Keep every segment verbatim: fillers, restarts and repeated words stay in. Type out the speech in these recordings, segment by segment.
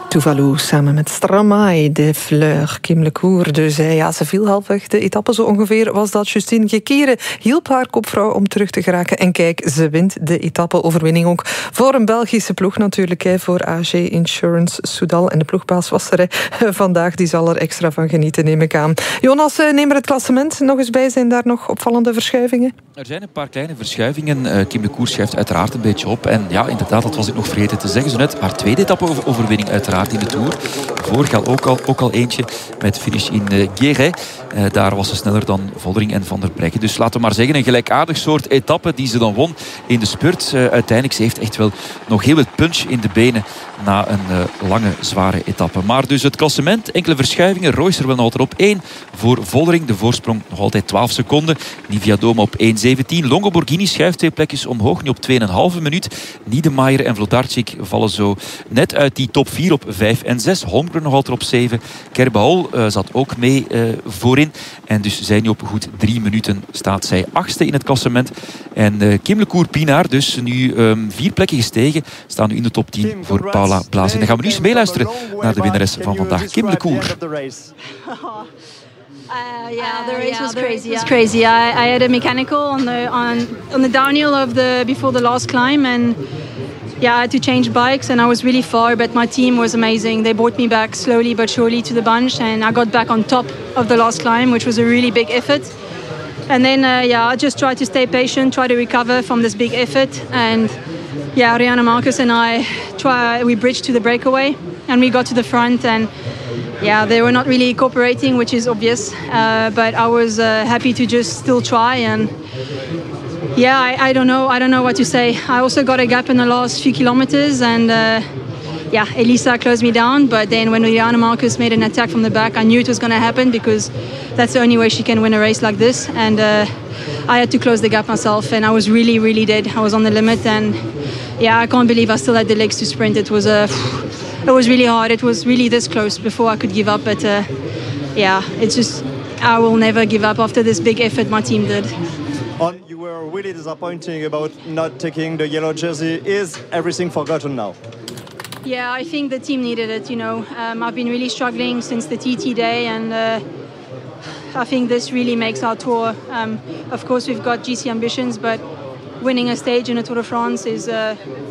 Tuvalu samen met Stromae, de Fleur, Kim Lecour. Dus ja, ze viel halfweg de etappe, zo ongeveer was dat. Justine Gekere hielp haar kopvrouw om terug te geraken. En kijk, ze wint de etappe-overwinning ook voor een Belgische ploeg natuurlijk, hè, voor A G Insurance Soudal. En de ploegbaas was er hè, vandaag, die zal er extra van genieten, neem ik aan. Jonas, neem er het klassement nog eens bij. Zijn daar nog opvallende verschuivingen? Er zijn een paar kleine verschuivingen. Uh, Kim Lecour schuift uiteraard een beetje op. En ja, inderdaad, dat was ik nog vergeten te zeggen. Zo net haar tweede etappe-overwinning uiteraard in de Tour. Vorig jaar ook al, ook al eentje met finish in uh, Guéret. Uh, daar was ze sneller dan Vollering en Van der Breggen. Dus laten we maar zeggen, een gelijkaardig soort etappe die ze dan won in de spurt. Uh, uiteindelijk, ze heeft echt wel nog heel wat punch in de benen na een uh, lange, zware etappe. Maar dus het klassement, enkele verschuivingen. Reusser wel nog altijd op één voor Vollering. De voorsprong nog altijd twaalf seconden. Nivia-Doma op één zeventien. Longo Borghini schuift twee plekjes omhoog, nu op twee komma vijf minuut. Niedermayer en Vlodarczyk vallen zo net uit die top vier op vijf en zes. Holmgren nog altijd op zeven. Kerbehol uh, zat ook mee uh, voorin. En dus zij nu op goed drie minuten staat zij achtste in het klassement. En uh, Kim Lecour-Pienaar dus nu um, vier plekken gestegen. Staan nu in de top tien voor Paula Blaas. En dan gaan we nu eens meeluisteren naar de winnares van vandaag, Kim Lecour. Uh, yeah, the race uh, yeah, was crazy. It was crazy. I, I had a mechanical on the on on the downhill of the before the last climb, and yeah, I had to change bikes, and I was really far. But my team was amazing. They brought me back slowly but surely to the bunch, and I got back on top of the last climb, which was a really big effort. And then uh, yeah, I just tried to stay patient, try to recover from this big effort, and yeah, Rihanna Marcus and I try we bridged to the breakaway, and we got to the front and. Yeah, they were not really cooperating, which is obvious. Uh, but I was uh, happy to just still try, and yeah, I, I don't know, I don't know what to say. I also got a gap in the last few kilometers, and uh, yeah, Elisa closed me down. But then when Rihanna Marcus made an attack from the back, I knew it was going to happen because that's the only way she can win a race like this. And uh, I had to close the gap myself, and I was really, really dead. I was on the limit, and yeah, I can't believe I still had the legs to sprint. It was a. Uh, It was really hard. It was really this close before I could give up. But uh, yeah, it's just I will never give up after this big effort my team did. On, you were really disappointing about not taking the yellow jersey. Is everything forgotten now? Yeah, I think the team needed it. You know, um, I've been really struggling since the T T day, and uh, I think this really makes our tour. Um, of course, we've got G C ambitions, but winning a stage in a Tour de France is. Uh,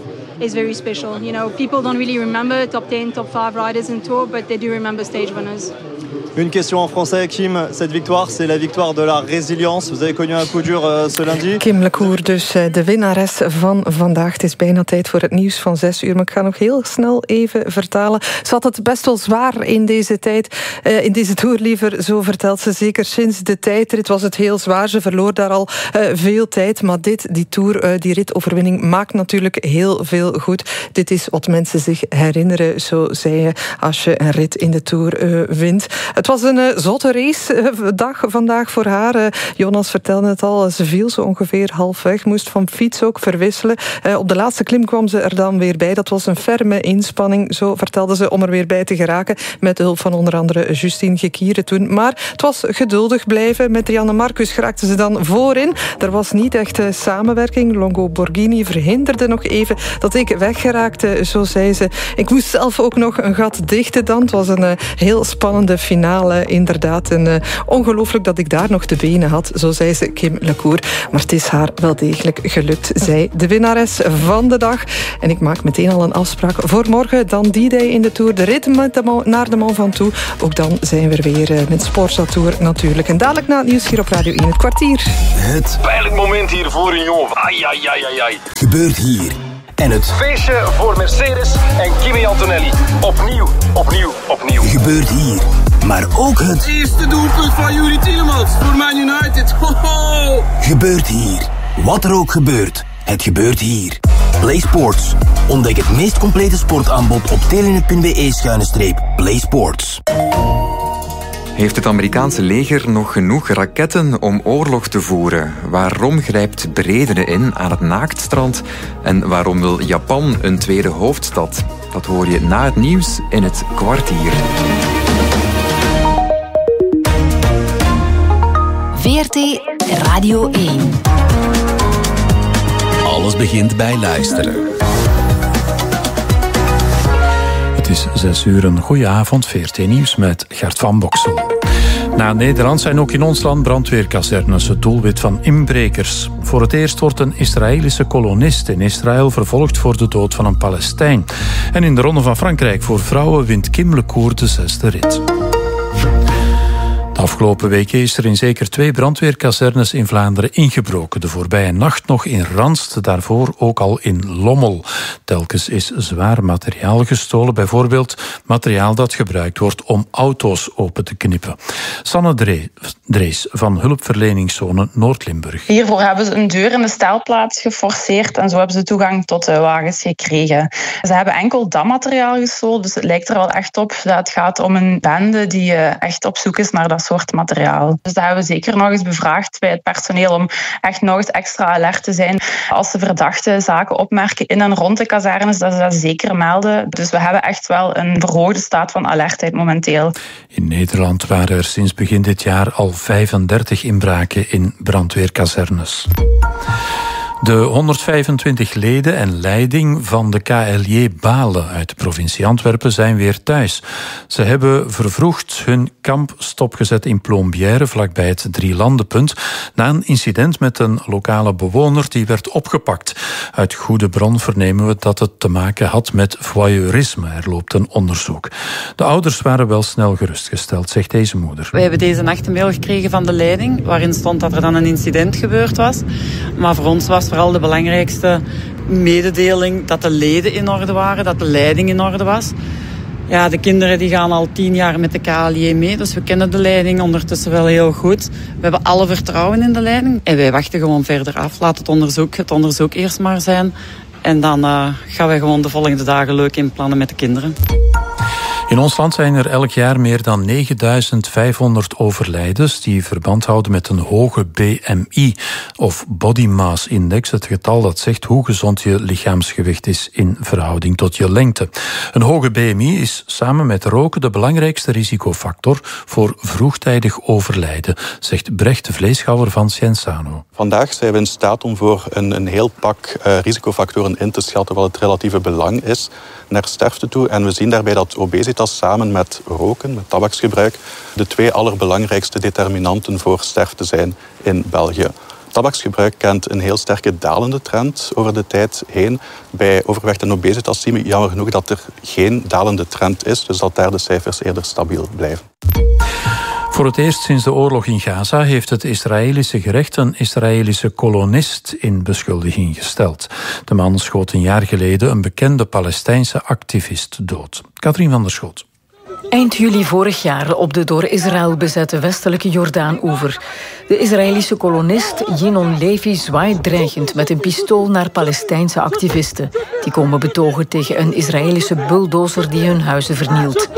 is very special. You know, people don't really remember top ten, top five riders in Tour, but they do remember stage winners. Une question en français, Kim. Cette victoire, c'est la victoire de la résilience. Vous avez connu un coup dur uh, ce lundi. Kim Lecour, dus de winnares van vandaag. Het is bijna tijd voor het nieuws van zes uur, maar ik ga nog heel snel even vertalen. Ze had het best wel zwaar in deze tijd, uh, in deze Tour liever, zo vertelt ze. Zeker sinds de tijdrit was het heel zwaar. Ze verloor daar al uh, veel tijd, maar dit, die Tour, uh, die ritoverwinning, maakt natuurlijk heel veel goed. Dit is wat mensen zich herinneren, zo zei je, als je een rit in de Tour uh, wint. Het was een uh, zotte race-dag vandaag voor haar. Uh, Jonas vertelde het al, ze viel zo ongeveer halfweg. Moest van fiets ook verwisselen. Uh, op de laatste klim kwam ze er dan weer bij. Dat was een ferme inspanning, zo vertelde ze, om er weer bij te geraken. Met de hulp van onder andere Justine Gekere toen. Maar het was geduldig blijven. Met Rihanna Marcus geraakte ze dan voorin. Er was niet echt uh, samenwerking. Longo Borghini verhinderde nog even dat ik weggeraakte, zo zei ze. Ik moest zelf ook nog een gat dichten dan. Het was een uh, heel spannende finale. Inderdaad, en uh, ongelooflijk dat ik daar nog de benen had, zo zei ze, Kim Lecour. Maar het is haar wel degelijk gelukt, zij de winnares van de dag. En ik maak meteen al een afspraak voor morgen, dan die day in de Tour, de rit met de man, naar de man van toe. Ook dan zijn we er weer uh, met Sporza Tour natuurlijk. En dadelijk na het nieuws hier op Radio één, het kwartier. Het pijnlijk moment hier voor een jongen. Ai, ai, ai, ai, ai. Gebeurt hier. En het feestje voor Mercedes en Kimi Antonelli. Opnieuw, opnieuw, opnieuw. Gebeurt hier. Maar ook het eerste doelpunt van Yuri Tielemans voor Man United. Ho-ho! Gebeurt hier. Wat er ook gebeurt, het gebeurt hier. Play Sports. Ontdek het meest complete sportaanbod op telenet punt be schuine streep Play Sports. Heeft het Amerikaanse leger nog genoeg raketten om oorlog te voeren? Waarom grijpt Bredene in aan het naaktstrand? En waarom wil Japan een tweede hoofdstad? Dat hoor je na het nieuws in het kwartier. V R T Radio één. Alles begint bij luisteren. Het Het is zes uur, een goeie avond, V R T Nieuws met Gert van Boksel. Na Nederland zijn ook in ons land brandweerkazernes het doelwit van inbrekers. Voor het eerst wordt een Israëlische kolonist in Israël vervolgd voor de dood van een Palestijn. En in de Ronde van Frankrijk voor vrouwen wint Kim Lecour de zesde rit. De afgelopen weken is er in zeker twee brandweerkazernes in Vlaanderen ingebroken. De voorbije nacht nog in Ranst, daarvoor ook al in Lommel. Telkens is zwaar materiaal gestolen, bijvoorbeeld materiaal dat gebruikt wordt om auto's open te knippen. Sanne Drees van hulpverleningszone Noord-Limburg. Hiervoor hebben ze een deur in de stelplaats geforceerd en zo hebben ze toegang tot de wagens gekregen. Ze hebben enkel dat materiaal gestolen, dus het lijkt er wel echt op dat het gaat om een bende die echt op zoek is naar dat soort materiaal. Dus dat hebben we zeker nog eens bevraagd bij het personeel om echt nog eens extra alert te zijn. Als ze verdachte zaken opmerken in en rond de kazernes, dat ze dat zeker melden. Dus we hebben echt wel een verhoogde staat van alertheid momenteel. In Nederland waren er sinds begin dit jaar al vijfendertig inbraken in brandweerkazernes. De honderdvijfentwintig leden en leiding van de K L J Balen uit de provincie Antwerpen zijn weer thuis. Ze hebben vervroegd hun kamp stopgezet in Plombière, vlakbij het Drielandenpunt, na een incident met een lokale bewoner die werd opgepakt. Uit goede bron vernemen we dat het te maken had met voyeurisme. Er loopt een onderzoek. De ouders waren wel snel gerustgesteld, zegt deze moeder. We hebben deze nacht een mail gekregen van de leiding, waarin stond dat er dan een incident gebeurd was. Maar voor ons was vooral de belangrijkste mededeling dat de leden in orde waren, dat de leiding in orde was. Ja, de kinderen die gaan al tien jaar met de K L J mee, dus we kennen de leiding ondertussen wel heel goed. We hebben alle vertrouwen in de leiding en wij wachten gewoon verder af. Laat het onderzoek het onderzoek eerst maar zijn en dan uh, gaan wij gewoon de volgende dagen leuk inplannen met de kinderen. In ons land zijn er elk jaar meer dan negenduizend vijfhonderd overlijdens die verband houden met een hoge B M I of Body Mass Index, het getal dat zegt hoe gezond je lichaamsgewicht is in verhouding tot je lengte. Een hoge B M I is samen met roken de belangrijkste risicofactor voor vroegtijdig overlijden, zegt Brecht de Vleeschouwer van Cienzano. Vandaag zijn we in staat om voor een, een heel pak uh, risicofactoren in te schatten wat het relatieve belang is naar sterfte toe. En we zien daarbij dat obesitas samen met roken, met tabaksgebruik, de twee allerbelangrijkste determinanten voor sterfte zijn in België. Tabaksgebruik kent een heel sterke dalende trend over de tijd heen. Bij overgewicht en obesitas zien we jammer genoeg dat er geen dalende trend is, dus dat daar de cijfers eerder stabiel blijven. Voor het eerst sinds de oorlog in Gaza heeft het Israëlische gerecht een Israëlische kolonist in beschuldiging gesteld. De man schoot een jaar geleden een bekende Palestijnse activist dood. Katrien van der Schot. Eind juli vorig jaar op de door Israël bezette westelijke Jordaan-oever. De Israëlische kolonist Yinon Levi zwaait dreigend met een pistool naar Palestijnse activisten. Die komen betogen tegen een Israëlische bulldozer die hun huizen vernielt.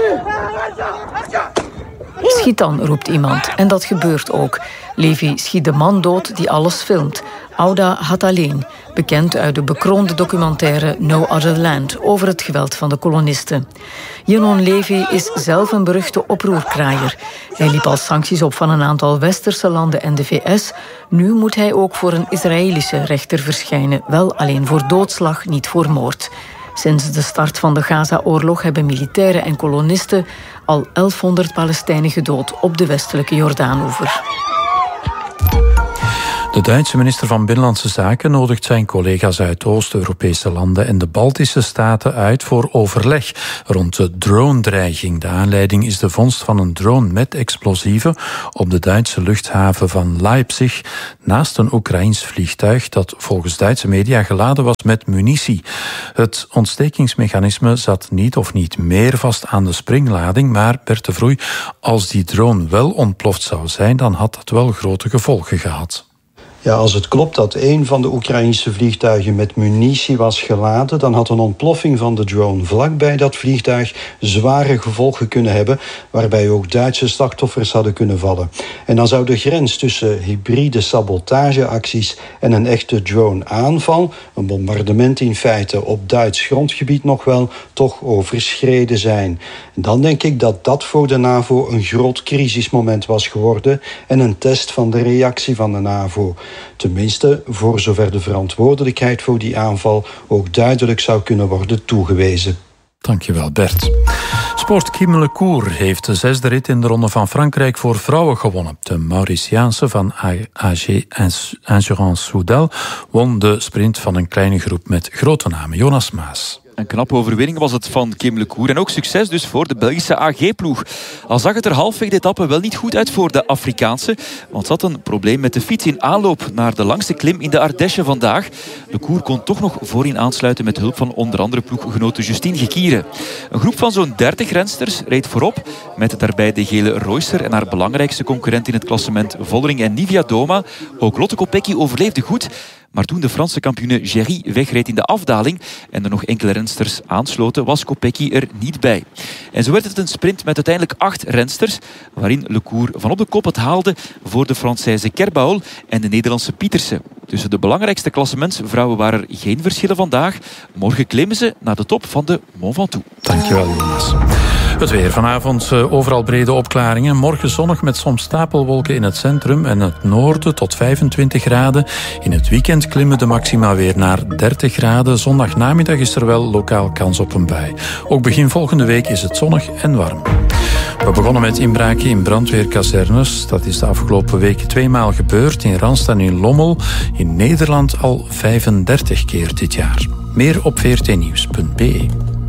Schiet dan, roept iemand. En dat gebeurt ook. Levi schiet de man dood die alles filmt. Ouda Hataleen, bekend uit de bekroonde documentaire No Other Land over het geweld van de kolonisten. Yinon Levi is zelf een beruchte oproerkraaier. Hij liep al sancties op van een aantal westerse landen en de V S. Nu moet hij ook voor een Israëlische rechter verschijnen. Wel alleen voor doodslag, niet voor moord. Sinds de start van de Gaza-oorlog hebben militairen en kolonisten al elfhonderd Palestijnen gedood op de westelijke Jordaanoever. De Duitse minister van Binnenlandse Zaken nodigt zijn collega's uit Oost-Europese landen en de Baltische staten uit voor overleg rond de drone-dreiging. De aanleiding is de vondst van een drone met explosieven op de Duitse luchthaven van Leipzig naast een Oekraïns vliegtuig dat volgens Duitse media geladen was met munitie. Het ontstekingsmechanisme zat niet of niet meer vast aan de springlading, maar Bert de Vroei, als die drone wel ontploft zou zijn, dan had dat wel grote gevolgen gehad. Ja, als het klopt dat een van de Oekraïnse vliegtuigen met munitie was geladen, dan had een ontploffing van de drone vlakbij dat vliegtuig zware gevolgen kunnen hebben, waarbij ook Duitse slachtoffers hadden kunnen vallen. En dan zou de grens tussen hybride sabotageacties en een echte drone-aanval, een bombardement in feite op Duits grondgebied nog wel, toch overschreden zijn. En dan denk ik dat dat voor de NAVO een groot crisismoment was geworden en een test van de reactie van de NAVO. Tenminste, voor zover de verantwoordelijkheid voor die aanval ook duidelijk zou kunnen worden toegewezen. Dankjewel Bert. Sport Kim LeCour heeft de zesde rit in de Ronde van Frankrijk voor vrouwen gewonnen. De Mauritiaanse van A G Assurance Soudal won de sprint van een kleine groep met grote namen. Jonas Maas. Een knappe overwinning was het van Kim LeCour. En ook succes dus voor de Belgische A G-ploeg. Al zag het er halfweg de etappe wel niet goed uit voor de Afrikaanse. Want ze had een probleem met de fiets in aanloop naar de langste klim in de Ardèche vandaag. LeCour kon toch nog voorin aansluiten met hulp van onder andere ploeggenote Justine Gekiere. Een groep van zo'n dertig rensters reed voorop. Met daarbij de gele Reusser en haar belangrijkste concurrent in het klassement Vollering en Nivia Doma. Ook Lotte Kopecky overleefde goed. Maar toen de Franse kampioene Géry wegreed in de afdaling en er nog enkele rensters aansloten, was Kopecky er niet bij. En zo werd het een sprint met uiteindelijk acht rensters, waarin LeCour van op de kop het haalde voor de Française Kerbaol en de Nederlandse Pietersen. Tussen de belangrijkste klassementsvrouwen waren er geen verschillen vandaag. Morgen klimmen ze naar de top van de Mont Ventoux. Dankjewel, Jonas. Het weer. Vanavond overal brede opklaringen. Morgen zonnig met soms stapelwolken in het centrum en het noorden tot vijfentwintig graden. In het weekend klimmen de maxima weer naar dertig graden. Zondagnamiddag is er wel lokaal kans op een bui. Ook begin volgende week is het zonnig en warm. We begonnen met inbraken in brandweerkazernes. Dat is de afgelopen weken tweemaal gebeurd. In Randstad en in Lommel. In Nederland al vijfendertig keer dit jaar. Meer op v r t nieuws punt b e.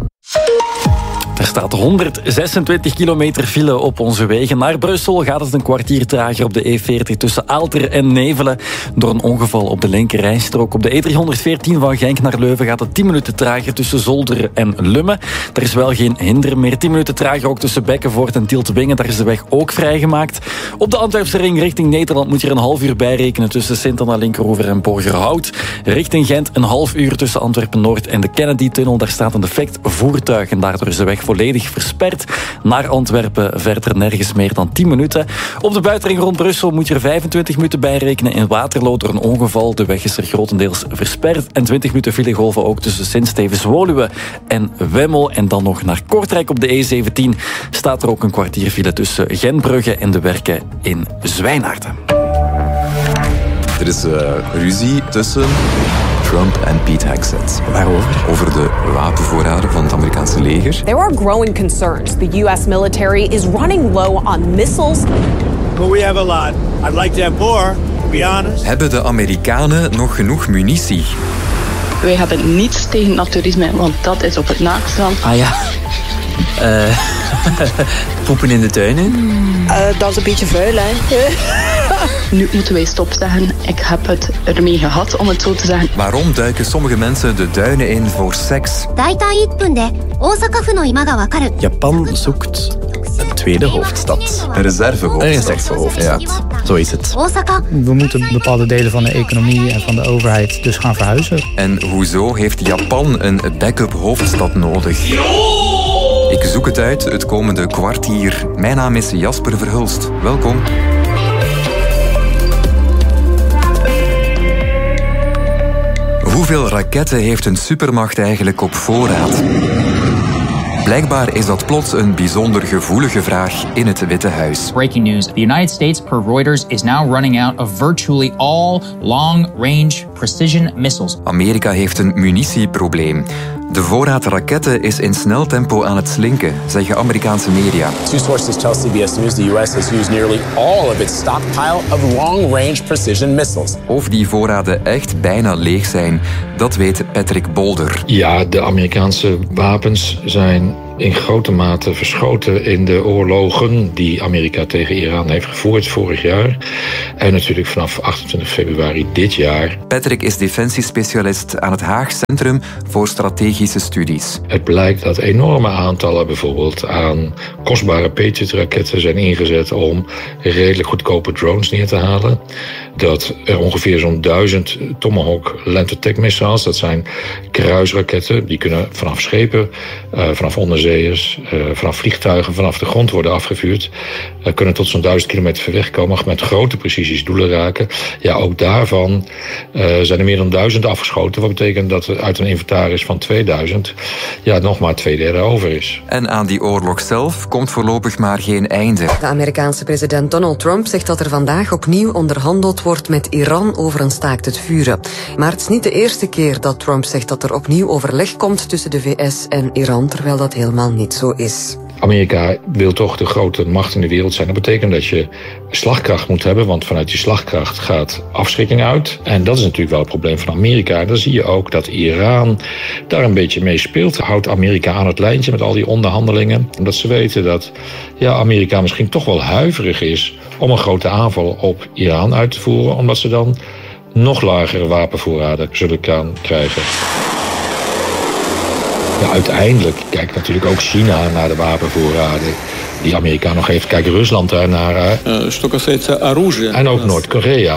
Er staat honderdzesentwintig kilometer file op onze wegen. Naar Brussel gaat het een kwartier trager op de E veertig tussen Aalter en Nevelen. Door een ongeval op de linkerrijstrook. Op de E driehonderdveertien van Genk naar Leuven gaat het tien minuten trager tussen Zolder en Lummen. Er is wel geen hinder meer. tien minuten trager ook tussen Bekkenvoort en Tieltwingen. Daar is de weg ook vrijgemaakt. Op de Antwerpse ring richting Nederland moet je er een half uur bijrekenen tussen Sint-Anna Linkeroever en Borgerhout. Richting Gent een half uur tussen Antwerpen-Noord en de Kennedy-tunnel. Daar staat een defect voertuig en daardoor is de weg volledig versperd. Naar Antwerpen verder nergens meer dan tien minuten. Op de buitenring rond Brussel moet je er vijfentwintig minuten bij rekenen. In Waterloo door een ongeval. De weg is er grotendeels versperd. En twintig minuten filegolven ook tussen Sint-Stevens-Woluwe en Wemmel. En dan nog naar Kortrijk op de E zeventien staat er ook een kwartier file tussen Gentbrugge en de Werken in Zwijnaarden. Er is uh, ruzie tussen Trump en Pete Hegseth. Waarover? Over de wapenvoorraden van het Amerikaanse leger. There are growing concerns. The U S military is running low on missiles. But we have a lot. I'd like to have more, to be honest. Hebben de Amerikanen nog genoeg munitie? Wij hebben niets tegen naturisme, want dat is op het naakstrand. Ah ja. Uh, poepen in de tuinen? Uh, dat is een beetje vuil, hè. Nu moeten wij stop zeggen. Ik heb het ermee gehad, om het zo te zeggen. Waarom duiken sommige mensen de duinen in voor seks? Japan zoekt een tweede hoofdstad. Een reservehoofdstad. Een reservehoofdstad. Ja, zo is het. We moeten bepaalde delen van de economie en van de overheid dus gaan verhuizen. En hoezo heeft Japan een backup hoofdstad nodig? Ik zoek het uit het komende kwartier. Mijn naam is Jasper Verhulst. Welkom. Hoeveel raketten heeft een supermacht eigenlijk op voorraad? Blijkbaar is dat plots een bijzonder gevoelige vraag in het Witte Huis. Breaking news. The United States, per Reuters, is now running out of virtually all long-range precision missiles. Amerika heeft een munitieprobleem. De voorraad raketten is in snel tempo aan het slinken, zeggen Amerikaanse media. Two sources tell C B S News the U S has used nearly all of its stockpile of long-range precision missiles. Of die voorraden echt bijna leeg zijn, dat weet Patrick Bolder. Ja, de Amerikaanse wapens zijn in grote mate verschoten in de oorlogen die Amerika tegen Iran heeft gevoerd vorig jaar. En natuurlijk vanaf achtentwintig februari dit jaar. Patrick is defensiespecialist aan het Haag Centrum voor Strategische Studies. Het blijkt dat enorme aantallen bijvoorbeeld aan kostbare Patriot-raketten zijn ingezet om redelijk goedkope drones neer te halen. Dat er ongeveer zo'n duizend Tomahawk Land Attack missiles, dat zijn kruisraketten, die kunnen vanaf schepen, uh, vanaf onderzeeërs, uh, vanaf vliegtuigen, vanaf de grond worden afgevuurd. Uh, kunnen tot zo'n duizend kilometer ver weg komen, met grote precisies doelen raken. Ja, ook daarvan uh, zijn er meer dan duizend afgeschoten. Wat betekent dat er uit een inventaris van tweeduizend ja, nog maar twee derde over is. En aan die oorlog zelf komt voorlopig maar geen einde. De Amerikaanse president Donald Trump zegt dat er vandaag opnieuw onderhandeld onderhandeld wordt met Iran over een staakt het vuren. Maar het is niet de eerste keer dat Trump zegt dat er opnieuw overleg komt tussen de V S en Iran, terwijl dat helemaal niet zo is. Amerika wil toch de grote macht in de wereld zijn. Dat betekent dat je slagkracht moet hebben, want vanuit die slagkracht gaat afschrikking uit. En dat is natuurlijk wel het probleem van Amerika. En dan zie je ook dat Iran daar een beetje mee speelt. Houdt Amerika aan het lijntje met al die onderhandelingen. Omdat ze weten dat ja, Amerika misschien toch wel huiverig is om een grote aanval op Iran uit te voeren. Omdat ze dan nog lagere wapenvoorraden zullen gaan krijgen. Ja, uiteindelijk kijkt natuurlijk ook China naar de wapenvoorraden die Amerika nog heeft. Kijkt Rusland daar naar. Uh, en ook Noord-Korea.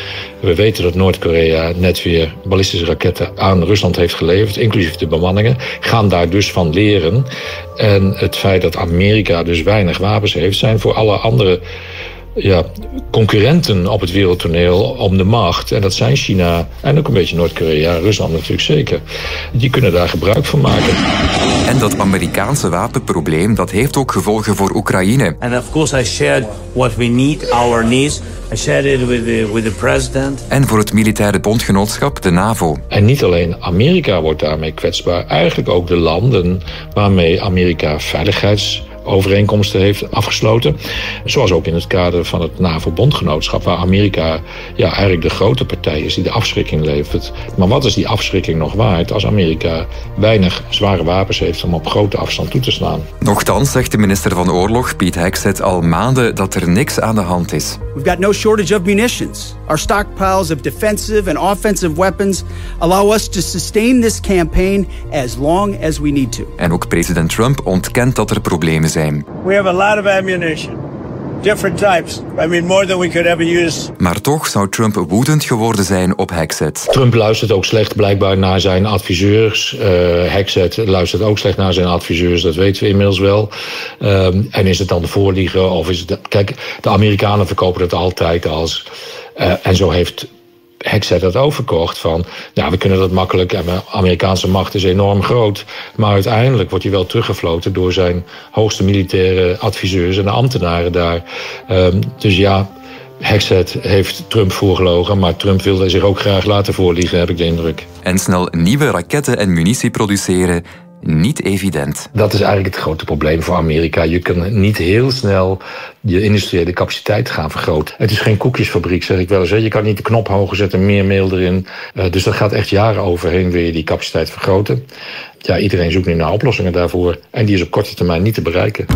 We weten dat Noord-Korea net weer ballistische raketten aan Rusland heeft geleverd, inclusief de bemanningen. Gaan daar dus van leren. En het feit dat Amerika dus weinig wapens heeft, zijn voor alle andere ja, concurrenten op het wereldtoneel om de macht. En dat zijn China en ook een beetje Noord-Korea, Rusland natuurlijk zeker. Die kunnen daar gebruik van maken. En dat Amerikaanse wapenprobleem, dat heeft ook gevolgen voor Oekraïne. And of course I shared what we need, our needs. I shared it with the, with the president. En voor het militaire bondgenootschap, de NAVO. En niet alleen Amerika wordt daarmee kwetsbaar, eigenlijk ook de landen waarmee Amerika veiligheidsovereenkomsten heeft afgesloten. Zoals ook in het kader van het NAVO-bondgenootschap, waar Amerika ja, eigenlijk de grote partij is die de afschrikking levert. Maar wat is die afschrikking nog waard als Amerika weinig zware wapens heeft om op grote afstand toe te slaan? Nochtans zegt de minister van Oorlog, Pete Hegseth, al maanden dat er niks aan de hand is. We've got no shortage of munitions. Our stockpiles of defensive and offensive weapons allow us to sustain this campaign as long as we need to. En ook president Trump ontkent dat er problemen zijn. We have a lot of ammunition. Different types. I mean, more than we could ever use. Maar toch zou Trump woedend geworden zijn op Hegseth. Trump luistert ook slecht blijkbaar naar zijn adviseurs. Uh, Hegseth luistert ook slecht naar zijn adviseurs, dat weten we inmiddels wel. Um, en is het dan de voorliegen of is het... Kijk, de Amerikanen verkopen het altijd als... Uh, en zo heeft Hegseth dat overkocht van, ja, we kunnen dat makkelijk en de Amerikaanse macht is enorm groot. Maar uiteindelijk wordt hij wel teruggefloten door zijn hoogste militaire adviseurs en de ambtenaren daar. Um, dus ja, Hegseth heeft Trump voorgelogen, maar Trump wilde zich ook graag laten voorliegen, heb ik de indruk. En snel nieuwe raketten en munitie produceren, niet evident. Dat is eigenlijk het grote probleem voor Amerika. Je kan niet heel snel je industriële capaciteit gaan vergroten. Het is geen koekjesfabriek, zeg ik wel eens. Je kan niet de knop hoger zetten, meer meel erin. Uh, dus dat gaat echt jaren overheen, wil je die capaciteit vergroten. Ja, iedereen zoekt nu naar oplossingen daarvoor. En die is op korte termijn niet te bereiken.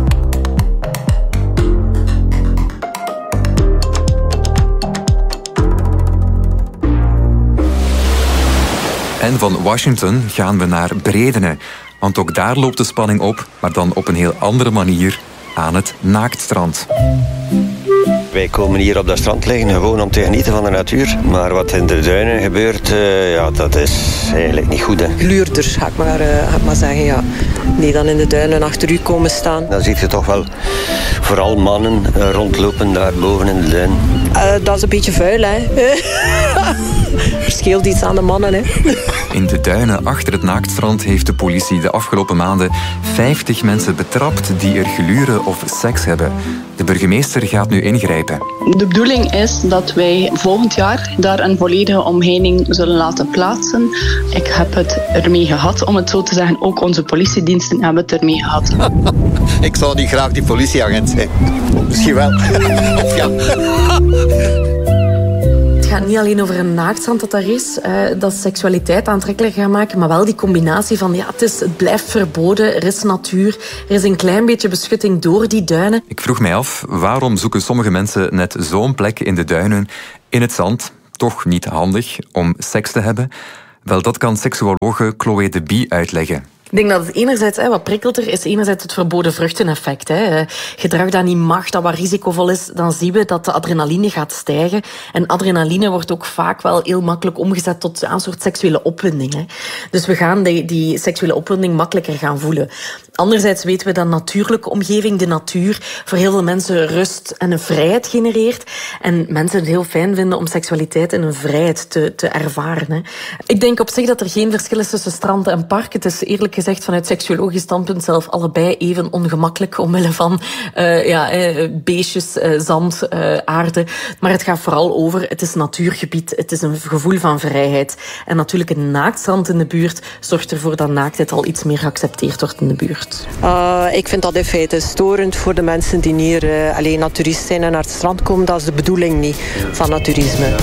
En van Washington gaan we naar Bredene. Want ook daar loopt de spanning op, maar dan op een heel andere manier aan het naaktstrand. Wij komen hier op dat strand liggen gewoon om te genieten van de natuur. Maar wat in de duinen gebeurt, uh, ja, dat is eigenlijk niet goed. Hè. Gluurders, ga ik maar, uh, ga ik maar zeggen, ja. Die dan in de duinen achter u komen staan. Dan zie je toch wel vooral mannen uh, rondlopen daar boven in de duinen. Uh, dat is een beetje vuil, hè. Er scheelt iets aan de mannen, hè. In de duinen achter het naaktstrand heeft de politie de afgelopen maanden vijftig mensen betrapt die er gluren of seks hebben. De burgemeester gaat nu ingrijpen. De bedoeling is dat wij volgend jaar daar een volledige omheining zullen laten plaatsen. Ik heb het ermee gehad, om het zo te zeggen. Ook onze politiediensten hebben het ermee gehad. Ik zou niet graag die politieagent zijn. Misschien wel. Of ja. Het gaat niet alleen over een naaktstrand dat er is, uh, dat seksualiteit aantrekkelijker gaat maken, maar wel die combinatie van, ja, het, is, het blijft verboden, er is natuur, er is een klein beetje beschutting door die duinen. Ik vroeg mij af, waarom zoeken sommige mensen net zo'n plek in de duinen, in het zand, toch niet handig om seks te hebben? Wel, dat kan seksuologe Chloé de Bie uitleggen. Ik denk dat het enerzijds, hè, wat prikkelter is, enerzijds het verboden vruchteneffect. Hè. Gedrag dat niet mag, dat wat risicovol is, dan zien we dat de adrenaline gaat stijgen. En adrenaline wordt ook vaak wel heel makkelijk omgezet tot een soort seksuele opwinding. Hè. Dus we gaan die, die seksuele opwinding makkelijker gaan voelen. Anderzijds weten we dat natuurlijke omgeving, de natuur, voor heel veel mensen rust en een vrijheid genereert. En mensen het heel fijn vinden om seksualiteit en een vrijheid te, te ervaren. Hè. Ik denk op zich dat er geen verschil is tussen strand en park. Het is eerlijk gezegd gezegd vanuit seksuologisch standpunt zelf allebei even ongemakkelijk omwille van uh, ja, uh, beestjes, uh, zand, uh, aarde. Maar het gaat vooral over, het is natuurgebied, het is een gevoel van vrijheid. En natuurlijk een naaktstrand in de buurt zorgt ervoor dat naaktheid al iets meer geaccepteerd wordt in de buurt. Uh, ik vind dat in feite storend voor de mensen die hier uh, alleen naturist zijn en naar het strand komen. Dat is de bedoeling niet van naturisme.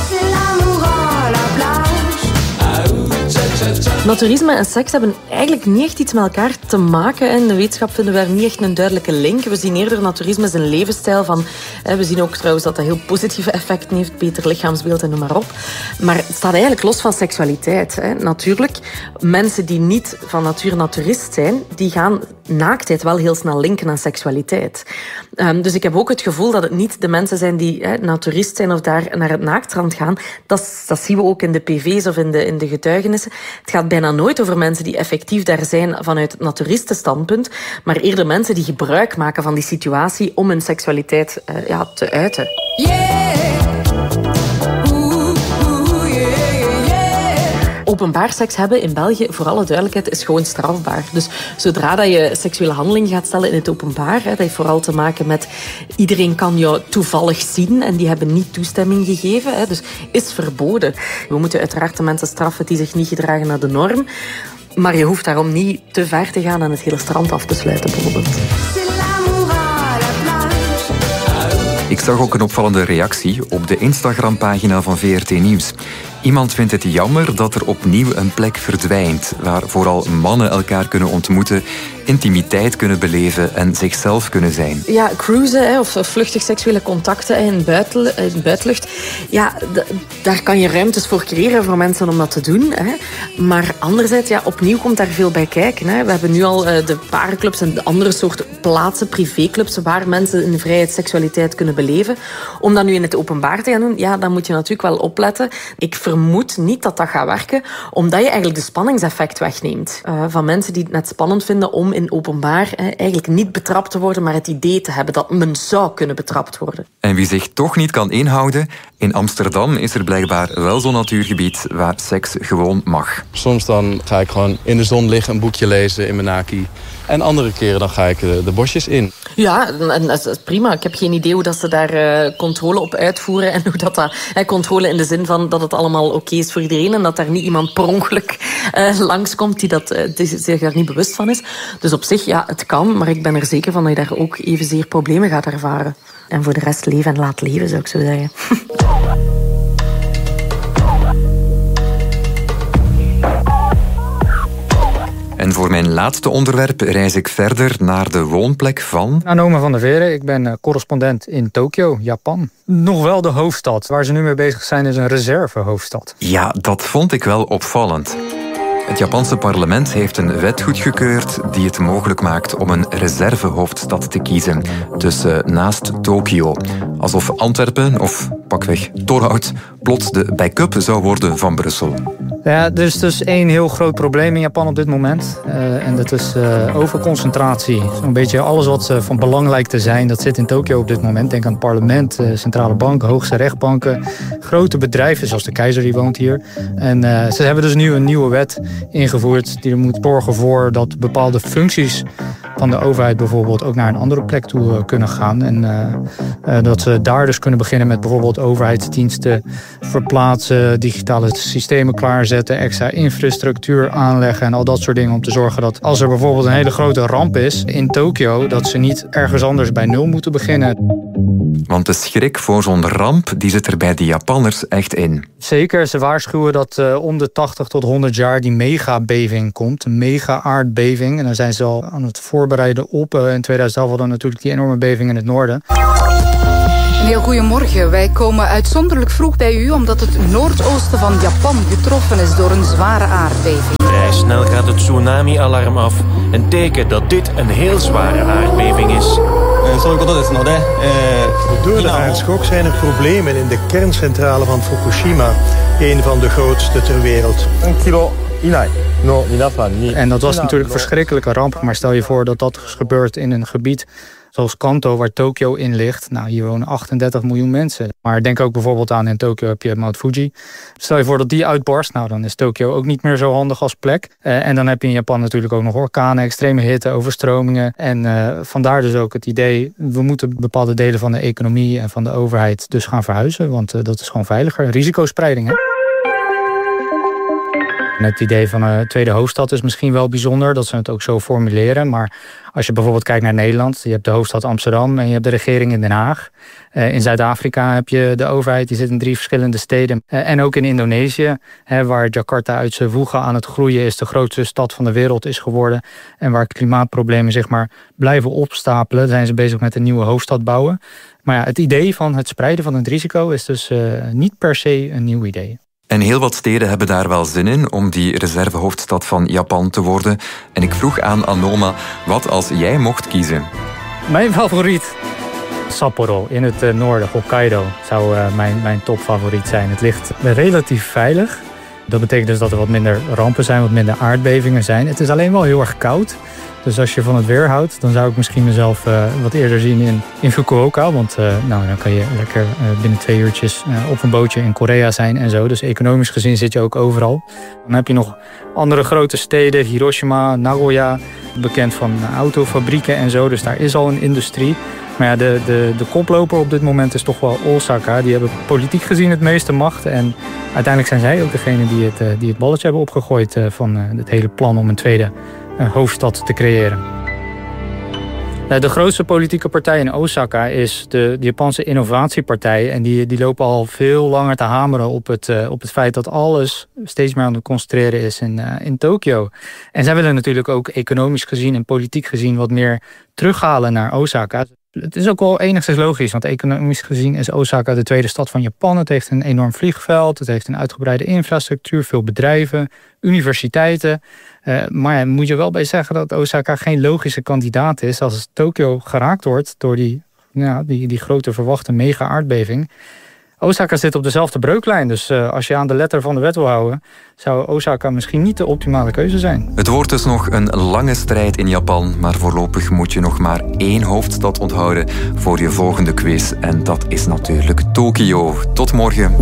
Naturisme en seks hebben eigenlijk niet echt iets met elkaar te maken. In de wetenschap vinden we daar niet echt een duidelijke link. We zien eerder naturisme als een levensstijl van... We zien ook trouwens dat dat heel positieve effecten heeft. Beter lichaamsbeeld en noem maar op. Maar het staat eigenlijk los van seksualiteit. Natuurlijk, mensen die niet van natuur naturist zijn, die gaan naaktheid wel heel snel linken aan seksualiteit. Um, dus ik heb ook het gevoel dat het niet de mensen zijn die hè, naturist zijn of daar naar het naaktstrand gaan. Dat, dat zien we ook in de P V's of in de, in de getuigenissen. Het gaat bijna nooit over mensen die effectief daar zijn vanuit het naturistenstandpunt, maar eerder mensen die gebruik maken van die situatie om hun seksualiteit uh, ja, te uiten. Yeah. Openbaar seks hebben in België, voor alle duidelijkheid, is gewoon strafbaar. Dus zodra dat je seksuele handeling gaat stellen in het openbaar, hè, dat heeft vooral te maken met iedereen kan jou toevallig zien en die hebben niet toestemming gegeven. Hè, dus is verboden. We moeten uiteraard de mensen straffen die zich niet gedragen naar de norm. Maar je hoeft daarom niet te ver te gaan en het hele strand af te sluiten, bijvoorbeeld. Ik zag ook een opvallende reactie op de Instagram-pagina van V R T Nieuws. Iemand vindt het jammer dat er opnieuw een plek verdwijnt, waar vooral mannen elkaar kunnen ontmoeten, intimiteit kunnen beleven en zichzelf kunnen zijn. Ja, cruisen hè, of vluchtig seksuele contacten in de buiten, in buitenlucht. Ja, d- daar kan je ruimtes voor creëren voor mensen om dat te doen. Hè. Maar anderzijds, ja, opnieuw komt daar veel bij kijken. Hè. We hebben nu al uh, de parenclubs en de andere soorten plaatsen, privéclubs, waar mensen in vrijheid seksualiteit kunnen beleven. Om dat nu in het openbaar te gaan doen, ja, dan moet je natuurlijk wel opletten. Ik vermoed niet dat dat gaat werken, omdat je eigenlijk de spanningseffect wegneemt. Uh, van mensen die het net spannend vinden om in openbaar eh, eigenlijk niet betrapt te worden, maar het idee te hebben dat men zou kunnen betrapt worden. En wie zich toch niet kan inhouden, in Amsterdam is er blijkbaar wel zo'n natuurgebied waar seks gewoon mag. Soms dan ga ik gewoon in de zon liggen, een boekje lezen in mijn naki. En andere keren dan ga ik de, de bosjes in. Ja, en dat is prima. Ik heb geen idee hoe dat ze daar uh, controle op uitvoeren en hoe dat, dat eh, controle in de zin van dat het allemaal oké okay is voor iedereen en dat daar niet iemand per ongeluk uh, langskomt die, dat, uh, die zich daar niet bewust van is. Dus op zich, ja, het kan, maar ik ben er zeker van dat je daar ook evenzeer problemen gaat ervaren. En voor de rest leven en laat leven, zou ik zo zeggen. En voor mijn laatste onderwerp reis ik verder naar de woonplek van... Anoma van der Veren, ik ben correspondent in Tokio, Japan. Nog wel de hoofdstad. Waar ze nu mee bezig zijn is een reservehoofdstad. Ja, dat vond ik wel opvallend. Het Japanse parlement heeft een wet goedgekeurd die het mogelijk maakt om een reservehoofdstad te kiezen. Dus uh, naast Tokio. Alsof Antwerpen, of pakweg Torhout, plots de backup zou worden van Brussel. Ja, er is dus één heel groot probleem in Japan op dit moment. Uh, en dat is uh, overconcentratie. Zo'n beetje alles wat uh, van belang lijkt te zijn, dat zit in Tokio op dit moment. Denk aan het parlement, uh, centrale banken, hoogste rechtbanken, grote bedrijven, zoals de keizer die woont hier. En uh, ze hebben dus nu een nieuwe wet ingevoerd die er moet zorgen voor dat bepaalde functies van de overheid bijvoorbeeld ook naar een andere plek toe uh, kunnen gaan. En uh, uh, dat ze daar dus kunnen beginnen met bijvoorbeeld overheidsdiensten verplaatsen, digitale systemen klaarzetten, extra infrastructuur aanleggen en al dat soort dingen om te zorgen dat als er bijvoorbeeld een hele grote ramp is in Tokio, dat ze niet ergens anders bij nul moeten beginnen. Want de schrik voor zo'n ramp, die zit er bij de Japanners echt in. Zeker, ze waarschuwen dat uh, om de tachtig tot honderd jaar die megabeving komt. Een mega-aardbeving. En daar zijn ze al aan het voorbereiden op. Uh, in tweeduizend elf hadden we natuurlijk die enorme beving in het noorden. Een heel goedemorgen. Wij komen uitzonderlijk vroeg bij u omdat het noordoosten van Japan getroffen is door een zware aardbeving. Vrij snel gaat het tsunami-alarm af. Een teken dat dit een heel zware aardbeving is. Door de aardschok zijn er problemen in de kerncentrale van Fukushima. Een van de grootste ter wereld. Een kilo inai. En dat was natuurlijk een verschrikkelijke ramp. Maar stel je voor dat dat gebeurt in een gebied Zoals Kanto, waar Tokio in ligt. Nou, hier wonen achtendertig miljoen mensen. Maar denk ook bijvoorbeeld aan in Tokio heb je Mount Fuji. Stel je voor dat die uitbarst, nou dan is Tokio ook niet meer zo handig als plek. Uh, en dan heb je in Japan natuurlijk ook nog orkanen, extreme hitte, overstromingen. En uh, vandaar dus ook het idee, we moeten bepaalde delen van de economie en van de overheid dus gaan verhuizen. Want uh, dat is gewoon veiliger. Risicospreiding, hè? En het idee van een tweede hoofdstad is misschien wel bijzonder, dat ze het ook zo formuleren. Maar als je bijvoorbeeld kijkt naar Nederland, je hebt de hoofdstad Amsterdam en je hebt de regering in Den Haag. Uh, in Zuid-Afrika heb je de overheid, die zit in drie verschillende steden. Uh, en ook in Indonesië, hè, waar Jakarta uit zijn voegen aan het groeien is, de grootste stad van de wereld is geworden. En waar klimaatproblemen zeg maar blijven opstapelen, zijn ze bezig met een nieuwe hoofdstad bouwen. Maar ja, het idee van het spreiden van het risico is dus uh, niet per se een nieuw idee. En heel wat steden hebben daar wel zin in om die reservehoofdstad van Japan te worden. En ik vroeg aan Anoma, wat als jij mocht kiezen? Mijn favoriet? Sapporo in het uh, noorden, Hokkaido, zou uh, mijn, mijn topfavoriet zijn. Het ligt relatief veilig. Dat betekent dus dat er wat minder rampen zijn, wat minder aardbevingen zijn. Het is alleen wel heel erg koud. Dus als je van het weer houdt, dan zou ik misschien mezelf uh, wat eerder zien in, in Fukuoka. Want uh, nou, dan kan je lekker uh, binnen twee uurtjes uh, op een bootje in Korea zijn en zo. Dus economisch gezien zit je ook overal. Dan heb je nog andere grote steden, Hiroshima, Nagoya. Bekend van autofabrieken en zo. Dus daar is al een industrie. Maar ja, de, de, de koploper op dit moment is toch wel Osaka. Die hebben politiek gezien het meeste macht. En uiteindelijk zijn zij ook degene die het, uh, die het balletje hebben opgegooid uh, van uh, het hele plan om een tweede uh, hoofdstad te creëren. Uh, de grootste politieke partij in Osaka is de, de Japanse Innovatiepartij. En die, die lopen al veel langer te hameren op het, uh, op het feit dat alles steeds meer aan het concentreren is in, uh, in Tokio. En zij willen natuurlijk ook economisch gezien en politiek gezien wat meer terughalen naar Osaka. Het is ook wel enigszins logisch, want economisch gezien is Osaka de tweede stad van Japan. Het heeft een enorm vliegveld, het heeft een uitgebreide infrastructuur, veel bedrijven, universiteiten. Uh, maar ja, moet je wel bij zeggen dat Osaka geen logische kandidaat is als Tokio geraakt wordt door die, ja, die, die grote verwachte mega-aardbeving. Osaka zit op dezelfde breuklijn, dus uh, als je aan de letter van de wet wil houden, zou Osaka misschien niet de optimale keuze zijn. Het wordt dus nog een lange strijd in Japan, maar voorlopig moet je nog maar één hoofdstad onthouden voor je volgende quiz. En dat is natuurlijk Tokio. Tot morgen.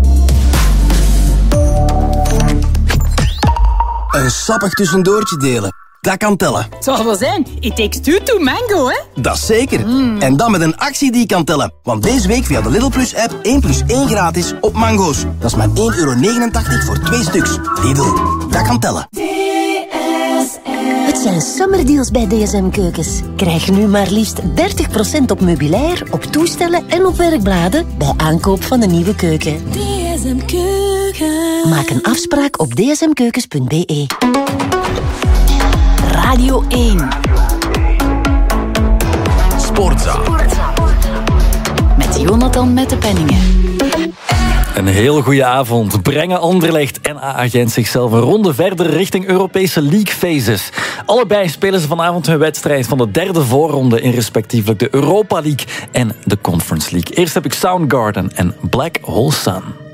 Een sappig tussendoortje delen. Dat kan tellen. Het zal wel zijn. It takes two to mango, hè? Dat zeker. Mm. En dan met een actie die kan tellen. Want deze week via de Lidl Plus app één plus één gratis op mango's. Dat is maar één euro negenentachtig voor twee stuks. Lidl, dat kan tellen. D S M. Het zijn summerdeals bij D S M Keukens. Krijg nu maar liefst dertig procent op meubilair, op toestellen en op werkbladen bij aankoop van een nieuwe keuken. D S M Keukens. Maak een afspraak op d s m keukens punt b e. Radio één. Sportza. Met Jonathan Mettepenningen. Een heel goede avond. Brengen Anderlecht en A A Gent zichzelf een ronde verder richting Europese League Phases. Allebei spelen ze vanavond hun wedstrijd van de derde voorronde in respectievelijk de Europa League en de Conference League. Eerst heb ik Soundgarden en Black Hole Sun.